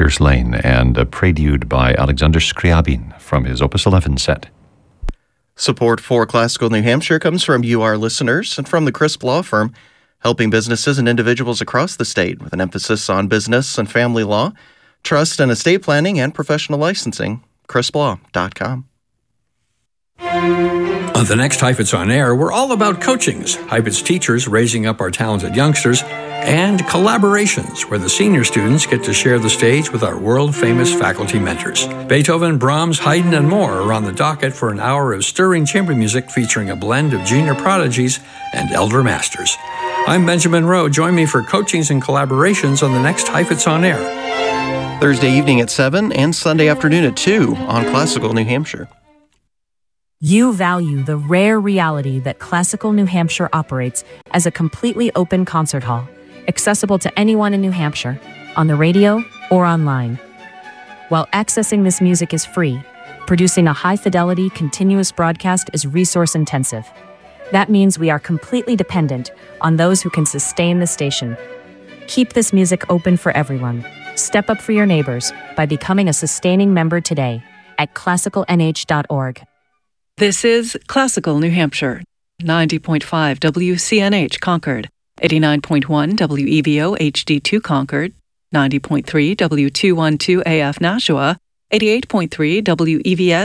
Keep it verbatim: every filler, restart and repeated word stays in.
Pierce Lane, and a prelude by Alexander Scriabin from his Opus eleven set. Support for Classical New Hampshire comes from you, our listeners, and from the Crisp Law Firm, helping businesses and individuals across the state with an emphasis on business and family law, trust and estate planning, and professional licensing. crisp law dot com. On the next Heifetz on Air, we're all about coachings, Heifetz teachers raising up our talented youngsters, and collaborations, where the senior students get to share the stage with our world-famous faculty mentors. Beethoven, Brahms, Haydn, and more are on the docket for an hour of stirring chamber music featuring a blend of junior prodigies and elder masters. I'm Benjamin Rowe. Join me for coachings and collaborations on the next Heifetz on Air. Thursday evening at seven and Sunday afternoon at two on Classical New Hampshire. You value the rare reality that Classical New Hampshire operates as a completely open concert hall, accessible to anyone in New Hampshire, on the radio or online. While accessing this music is free, producing a high-fidelity, continuous broadcast is resource-intensive. That means we are completely dependent on those who can sustain the station. Keep this music open for everyone. Step up for your neighbors by becoming a sustaining member today at classical n h dot org. This is Classical New Hampshire, ninety point five W C N H Concord, eighty-nine point one W E V O H D two Concord, ninety point three W two twelve A F Nashua, eighty-eight point three W E V S